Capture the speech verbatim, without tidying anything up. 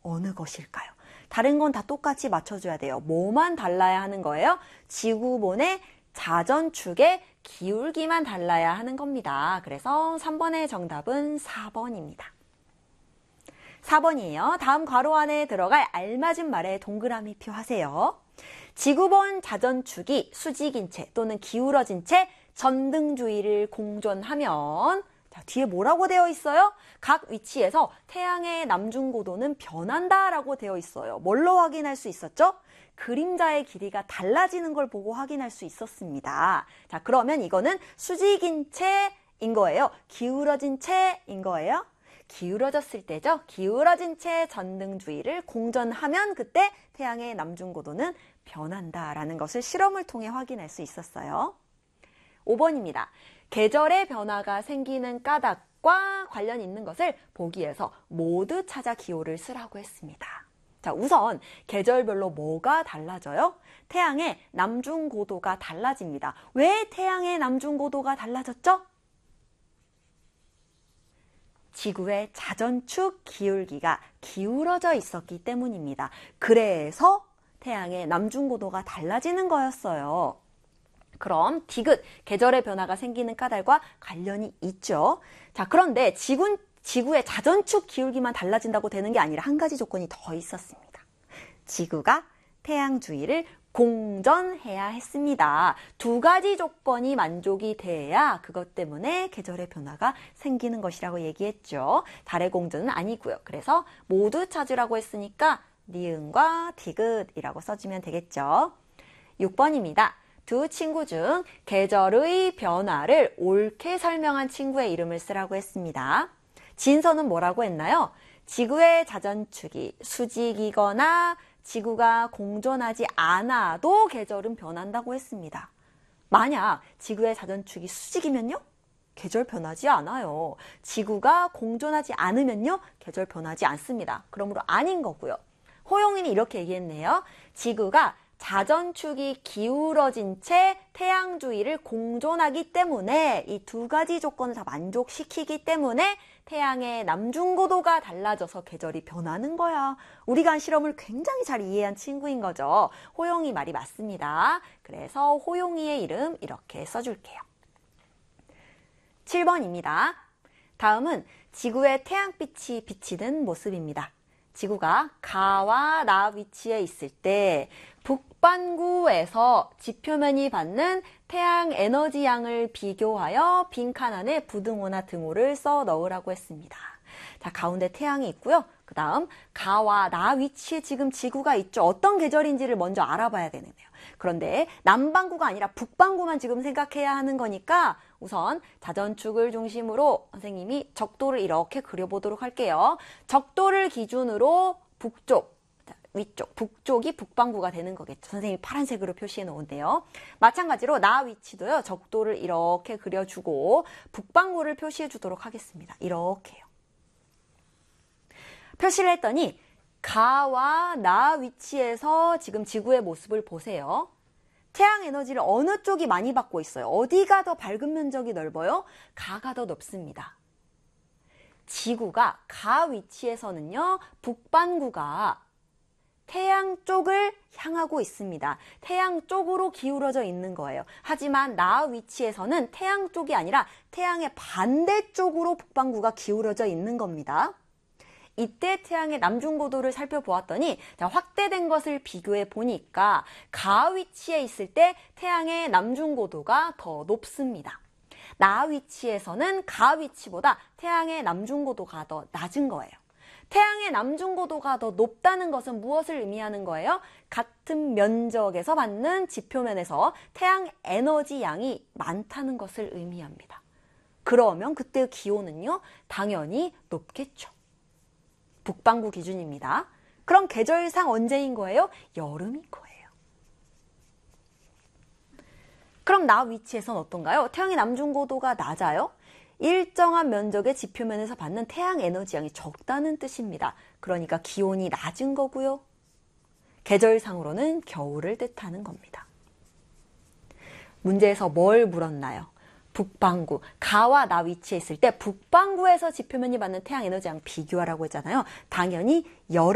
어느 것일까요? 다른 건 다 똑같이 맞춰줘야 돼요. 뭐만 달라야 하는 거예요? 지구본의 자전축의 기울기만 달라야 하는 겁니다. 그래서 삼 번의 정답은 사 번입니다. 사 번이에요. 다음 괄호 안에 들어갈 알맞은 말에 동그라미 표 하세요. 지구본 자전축이 수직인 채 또는 기울어진 채 전등주위를 공전하면, 자, 뒤에 뭐라고 되어 있어요? 각 위치에서 태양의 남중고도는 변한다 라고 되어 있어요. 뭘로 확인할 수 있었죠? 그림자의 길이가 달라지는 걸 보고 확인할 수 있었습니다. 자, 그러면 이거는 수직인 채인 거예요? 기울어진 채인 거예요? 기울어졌을 때죠. 기울어진 채 전등 주위를 공전하면 그때 태양의 남중고도는 변한다라는 것을 실험을 통해 확인할 수 있었어요. 오 번입니다. 계절의 변화가 생기는 까닭과 관련 있는 것을 보기에서 모두 찾아 기호를 쓰라고 했습니다. 자, 우선 계절별로 뭐가 달라져요? 태양의 남중고도가 달라집니다. 왜 태양의 남중고도가 달라졌죠? 지구의 자전축 기울기가 기울어져 있었기 때문입니다. 그래서 태양의 남중고도가 달라지는 거였어요. 그럼 디귿, 계절의 변화가 생기는 까닭과 관련이 있죠. 자, 그런데 지구, 지구의 자전축 기울기만 달라진다고 되는 게 아니라 한 가지 조건이 더 있었습니다. 지구가 태양 주위를 공전해야 했습니다. 두 가지 조건이 만족이 돼야 그것 때문에 계절의 변화가 생기는 것이라고 얘기했죠. 달의 공전은 아니고요. 그래서 모두 찾으라고 했으니까 니은과 디귿이라고 써주면 되겠죠. 육 번입니다. 두 친구 중 계절의 변화를 옳게 설명한 친구의 이름을 쓰라고 했습니다. 진서는 뭐라고 했나요? 지구의 자전축이 수직이거나 지구가 공전하지 않아도 계절은 변한다고 했습니다. 만약 지구의 자전축이 수직이면요? 계절 변하지 않아요. 지구가 공전하지 않으면요? 계절 변하지 않습니다. 그러므로 아닌 거고요. 호용이는 이렇게 얘기했네요. 지구가 자전축이 기울어진 채 태양 주위를 공전하기 때문에 이 두 가지 조건을 다 만족시키기 때문에 태양의 남중고도가 달라져서 계절이 변하는 거야. 우리가 한 실험을 굉장히 잘 이해한 친구인 거죠. 호용이 말이 맞습니다. 그래서 호용이의 이름 이렇게 써줄게요. 칠 번입니다. 다음은 지구의 태양빛이 비치는 모습입니다. 지구가 가와 나 위치에 있을 때 북반구에서 지표면이 받는 태양 에너지 양을 비교하여 빈칸 안에 부등호나 등호를 써 넣으라고 했습니다. 자, 가운데 태양이 있고요. 그 다음 가와 나 위치에 지금 지구가 있죠. 어떤 계절인지를 먼저 알아봐야 되는데요. 그런데 남반구가 아니라 북반구만 지금 생각해야 하는 거니까 우선 자전축을 중심으로 선생님이 적도를 이렇게 그려보도록 할게요. 적도를 기준으로 북쪽, 위쪽, 북쪽이 북반구가 되는 거겠죠. 선생님이 파란색으로 표시해 놓은데요. 마찬가지로 나 위치도요. 적도를 이렇게 그려주고 북반구를 표시해 주도록 하겠습니다. 이렇게요. 표시를 했더니 가와 나 위치에서 지금 지구의 모습을 보세요. 태양 에너지를 어느 쪽이 많이 받고 있어요? 어디가 더 밝은 면적이 넓어요? 가가 더 넓습니다. 지구가 가 위치에서는요, 북반구가 태양 쪽을 향하고 있습니다. 태양 쪽으로 기울어져 있는 거예요. 하지만 나 위치에서는 태양 쪽이 아니라 태양의 반대쪽으로 북반구가 기울어져 있는 겁니다. 이때 태양의 남중고도를 살펴보았더니 자, 확대된 것을 비교해 보니까 가 위치에 있을 때 태양의 남중고도가 더 높습니다. 나 위치에서는 가 위치보다 태양의 남중고도가 더 낮은 거예요. 태양의 남중고도가 더 높다는 것은 무엇을 의미하는 거예요? 같은 면적에서 받는 지표면에서 태양 에너지 양이 많다는 것을 의미합니다. 그러면 그때 기온은요, 당연히 높겠죠. 북반구 기준입니다. 그럼 계절상 언제인 거예요? 여름인 거예요. 그럼 나 위치에선 어떤가요? 태양의 남중고도가 낮아요? 일정한 면적의 지표면에서 받는 태양 에너지 양이 적다는 뜻입니다. 그러니까 기온이 낮은 거고요. 계절상으로는 겨울을 뜻하는 겁니다. 문제에서 뭘 물었나요? 북반구, 가와 나 위치에 있을 때 북반구에서 지표면이 받는 태양 에너지 양 비교하라고 했잖아요. 당연히 여름